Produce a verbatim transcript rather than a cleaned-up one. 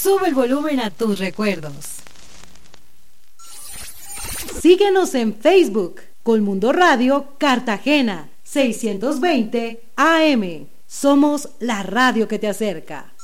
Sube el volumen a tus recuerdos. Síguenos en Facebook, Colmundo Radio Cartagena, seiscientos veinte A M. Somos la radio que te acerca.